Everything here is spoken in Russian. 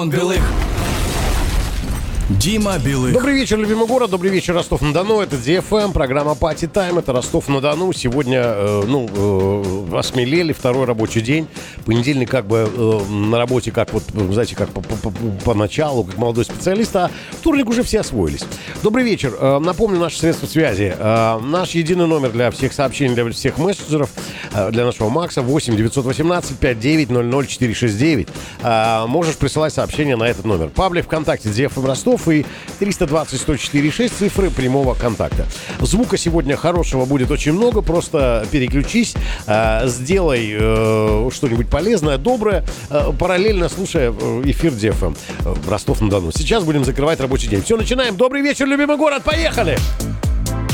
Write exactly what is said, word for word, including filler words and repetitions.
Белых. Дима Белых. Добрый вечер, любимый город, добрый вечер, Ростов-на-Дону. Это ди эф эм, программа Party Time, это Ростов-на-Дону. Сегодня, э, ну, э, осмелели, второй рабочий день. Понедельник как бы э, на работе, как вот, знаете, как по, по, по, по началу, как молодой специалист, а вторник уже все освоились. Добрый вечер. Э, напомню, наши средства связи. Э, наш единый номер для всех сообщений, для всех мессенджеров, э, для нашего Макса восемь девятьсот восемнадцать пятьдесят девять ноль ноль четыре шесть девять. Э, можешь присылать сообщение на этот номер. Паблик ВКонтакте ди эф эм Ростов и триста двадцать сто четыре шесть цифры прямого контакта. Звука сегодня хорошего будет очень много, просто переключись, э, сделай э, что-нибудь полезное, доброе, э, параллельно слушая эфир ди эф эм э, Ростов-на-Дону. Сейчас будем закрывать рабочий день. Все, начинаем. Добрый вечер, любимый город, поехали!